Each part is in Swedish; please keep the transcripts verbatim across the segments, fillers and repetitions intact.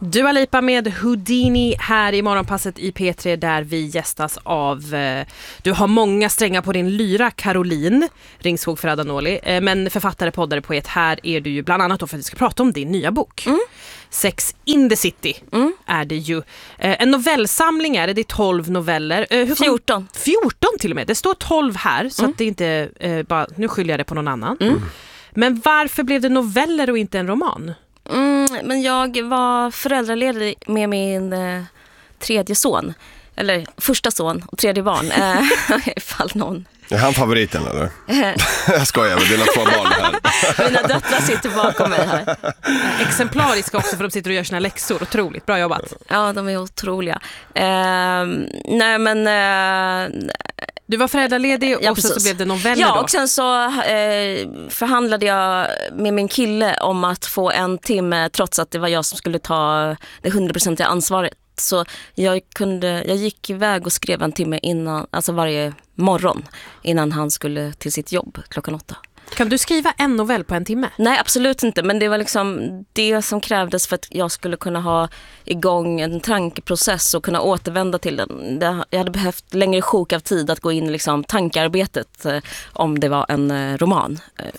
Dua Lipa med Houdini här i Morgonpasset i P tre, där vi gästas av eh, du har många strängar på din lyra, Caroline Ringskog Ferrada-Noli, eh, men författare, poddare, poet. Här är du ju bland annat då för att vi ska prata om din nya bok. Mm. Sex in the City mm. är det ju. Eh, en novellsamling är det, det är tolv noveller. Eh, hur fjorton. fjorton till och med. Det står tolv här, så mm. att det inte eh, bara, nu skyller jag det på någon annan. Mm. Men varför blev det noveller och inte en roman? Mm, men jag var föräldraledig med min eh, tredje son. Eller första son och tredje barn. Eh, ifall någon... Är han favoriten eller? Jag skojar med dina två barn här. Mina döttrar sitter bakom mig här. Exemplariska också, för de sitter och gör sina läxor. Otroligt, bra jobbat. Ja, de är otroliga. Eh, nej men... Eh, Du var föräldraledig och ja, så, så blev det noveller ja, då. Och sen så eh, förhandlade jag med min kille om att få en timme, trots att det var jag som skulle ta det hundraprocentiga ansvaret. Så jag, kunde, jag gick iväg och skrev en timme innan, alltså varje morgon innan han skulle till sitt jobb klockan åtta. Kan du skriva en novell på en timme? Nej, absolut inte. Men det var liksom det som krävdes för att jag skulle kunna ha igång en tankeprocess och kunna återvända till den. Jag hade behövt längre sjok av tid att gå in i liksom tankearbetet eh, om det var en eh, roman.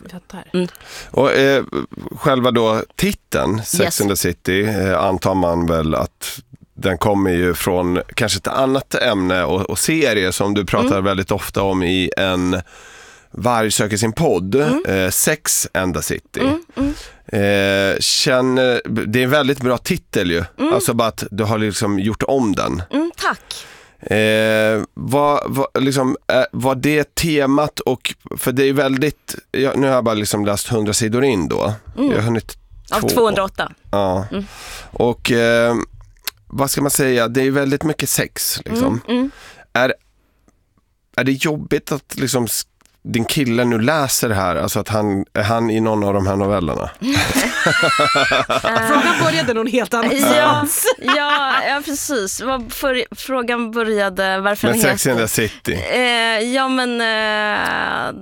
Mm. Och eh, själva då titeln, Sex yes. in the City, eh, antar man väl att den kommer ju från kanske ett annat ämne och, och serie som du pratar mm. väldigt ofta om i en... Varg söker sin podd, mm. eh, Sex and the City. Mm, mm. Eh, känner, det är en väldigt bra titel ju. Mm. Alltså bara att du har liksom gjort om den. Mm, tack. Eh, vad, vad, liksom, eh, var det temat och, för det är väldigt, jag, nu har jag bara liksom läst hundra sidor in då. Mm. Jag har hunnit Av tvåhundraåtta. Ja. Mm. Och eh, vad ska man säga, det är väldigt mycket sex liksom. Mm, mm. Är, är det jobbigt att liksom din kille nu läser det här, alltså att han är han i någon av de här novellerna? Frågan började någon helt annan. Ja, ja, ja, precis. För, frågan började varför men den Sex heter... in the City. Eh, ja, men eh,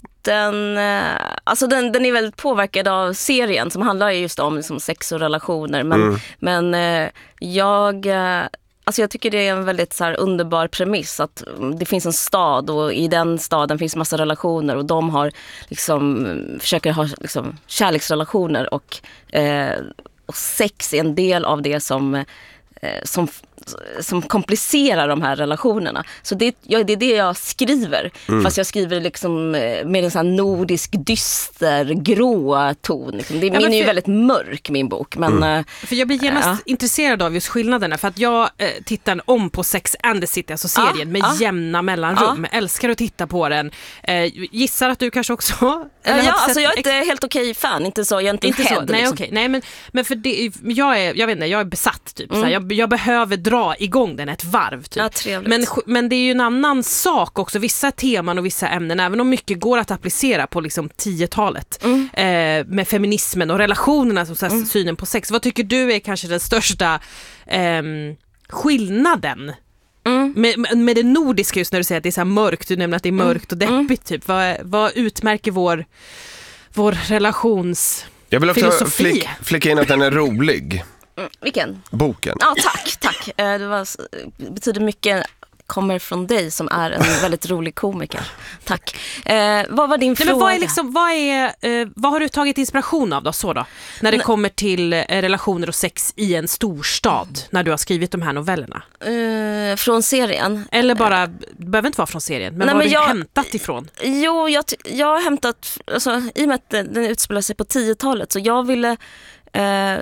den, eh, alltså den, den är väldigt påverkad av serien som handlar just om liksom, sex och relationer. Men, mm. men eh, jag... Eh, Alltså jag tycker det är en väldigt så här underbar premiss att det finns en stad och i den staden finns massa relationer och de har liksom, försöker ha liksom kärleksrelationer och, eh, och sex är en del av det som, eh, som, som komplicerar de här relationerna. Så det, ja, det är det jag skriver, mm. fast jag skriver liksom med en sån här nordisk dyster, grå ton. Liksom. Det, ja, min är ju väldigt mörk, min bok. Men, mm. För jag blir genast ja. intresserad av just skillnaderna. För att jag eh, tittar om på Sex and the City, alltså serien, ja, med ja. jämna mellanrum. Ja. Älskar att titta på den. Eh, gissar att du kanske också... Ja, ja alltså jag är inte ex- helt okej fan. Inte så, jag är inte, inte head, så. Nej, liksom. okej. Nej, men, men för det, jag är, jag vet inte, jag är besatt typ. Mm. Så här, jag, jag behöver dra igång den ett varv typ. Ja, men, men det är ju en annan sak också. Vissa teman och vissa ämnen, även om mycket går att applicera på liksom tiotalet mm. eh, med feminismen och relationerna, så, så här, mm. synen på sex. Vad tycker du är kanske den största eh, skillnaden mm. med, med det nordiska, just när du säger att det är så här mörkt, du nämner att det är mörkt och deppigt mm. typ. Vad, vad utmärker vår, vår relations Jag vill också filosofi? Flick, flicka in att den är rolig. Mm, vilken? Boken. Ja, tack, tack. Det var, betyder mycket, kommer från dig som är en väldigt rolig komiker. Tack. Eh, vad var din Nej, fråga? men vad, är liksom, vad, är, eh, vad har du tagit inspiration av då, så då? När det Nej. kommer till eh, relationer och sex i en storstad, mm. när du har skrivit de här novellerna? Eh, från serien. Eller bara, det behöver inte vara från serien, men Nej, vad men har du jag, hämtat ifrån? Jo, jag, jag har hämtat, alltså, i och med att den utspelar sig på tiotalet, så jag ville... Eh,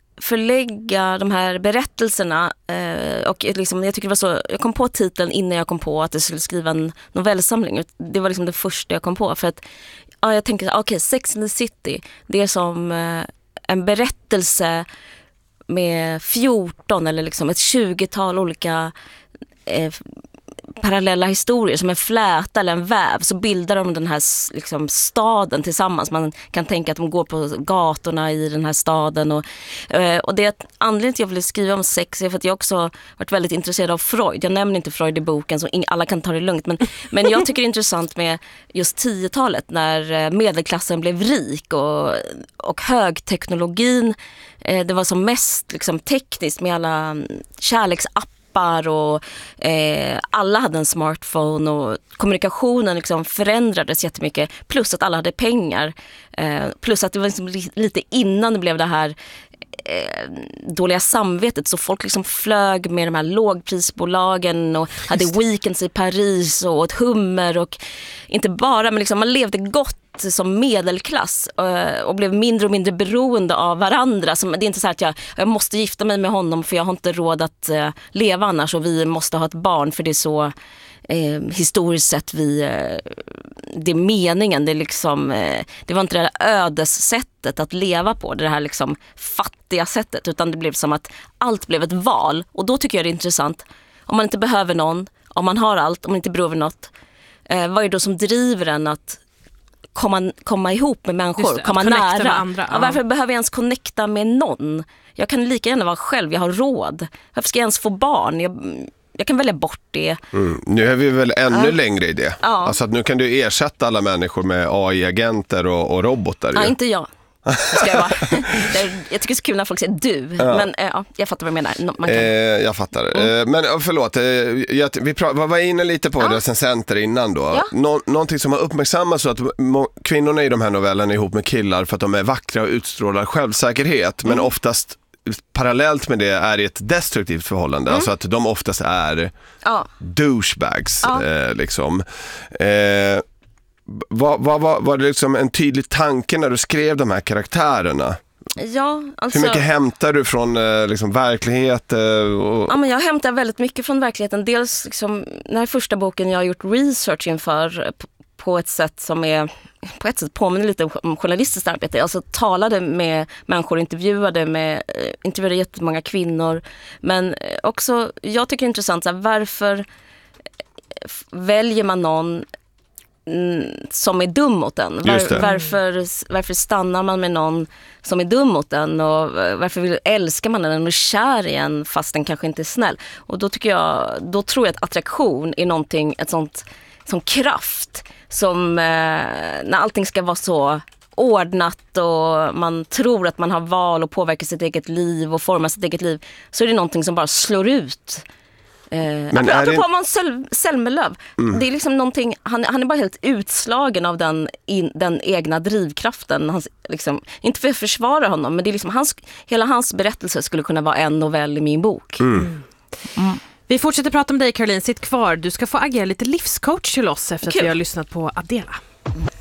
förlägga de här berättelserna eh, och liksom, jag tycker det var så, jag kom på titeln innan jag kom på att jag skulle skriva en novellsamling. Det var liksom det första jag kom på, för att ja, jag tänker, okej, okay, Sex and the City, det är som eh, en berättelse med fjorton eller liksom ett tjugotal olika eh, parallella historier som en fläta eller en väv, så bildar de den här liksom, staden tillsammans. Man kan tänka att de går på gatorna i den här staden och, och det är anledningen till att jag ville skriva om sex är för att jag också varit väldigt intresserad av Freud. Jag nämner inte Freud i boken så alla kan ta det lugnt, men, men jag tycker det är intressant med just tiotalet när medelklassen blev rik och, och högteknologin, det var som mest liksom, tekniskt med alla kärleksappar och eh, alla hade en smartphone och kommunikationen liksom förändrades jättemycket, plus att alla hade pengar, eh, plus att det var liksom lite innan det blev det här eh, dåliga samvetet, så folk liksom flög med de här lågprisbolagen och hade weekends i Paris och åt hummer och inte bara, men liksom man levde gott som medelklass och blev mindre och mindre beroende av varandra. Det är inte så att jag, jag måste gifta mig med honom för jag har inte råd att leva annars och vi måste ha ett barn för det är så eh, historiskt sett vi, eh, det är meningen. Det, är liksom, eh, det var inte det här ödessättet att leva på, det här liksom fattiga sättet, utan det blev som att allt blev ett val. Och då tycker jag det är intressant. Om man inte behöver någon, om man har allt, om man inte behöver något, eh, vad är det då som driver en att komma, komma ihop med människor, det, komma nära. Andra, ja. Ja, varför behöver jag ens connecta med någon? Jag kan lika gärna vara själv, jag har råd. Varför ska jag ens få barn? Jag, jag kan välja bort det. Mm. Nu är vi väl ännu ja. längre i det. Ja. Alltså att nu kan du ersätta alla människor med A I-agenter och, och robotar. Ja, ju. Inte jag. Ska jag, bara. jag tycker det är så kul när folk säger du, ja. men ja, jag fattar vad du menar. Man kan... eh, jag fattar. Mm. Eh, men förlåt, eh, jag, vi pra- var inne lite på ja. recensenter innan då. Ja. Nå- någonting som har uppmärksammats så att må- kvinnorna i de här novellerna är ihop med killar för att de är vackra och utstrålar självsäkerhet, mm. men oftast parallellt med det är det ett destruktivt förhållande, mm. alltså att de oftast är ja. douchebags ja. Eh, liksom. Eh, Var, var, var, var det liksom en tydlig tanke när du skrev de här karaktärerna? Ja, alltså... Hur mycket hämtar du från liksom, verklighet? Och... Ja, men jag hämtar väldigt mycket från verkligheten. Dels liksom, den här första boken jag har gjort research inför på ett sätt som är på ett sätt påminner lite om journalistiskt arbete. Jag alltså talade med människor, intervjuade med intervjuade jättemånga kvinnor, men också jag tycker det är intressant så här, varför väljer man någon som är dum mot en? Var, varför, varför stannar man med någon som är dum mot en och varför vill, älskar man den och är kär i en fast den kanske inte är snäll? Och då tycker jag, då tror jag att attraktion är någonting, ett sånt som kraft som eh, när allting ska vara så ordnat och man tror att man har val och påverkar sitt eget liv och formar sitt eget liv, så är det någonting som bara slår ut. Eh, Men är apropå det... Måns Zelmerlöw, mm. det är liksom någonting, han, han är bara helt utslagen av den, in, den egna drivkraften. Hans, liksom, inte för att försvara honom, men det är liksom hans, hela hans berättelse skulle kunna vara en novell i min bok. Mm. Mm. Mm. Vi fortsätter prata om dig, Caroline. Sitt kvar. Du ska få agera lite livscoach till oss efter Kul. att vi har lyssnat på Adela.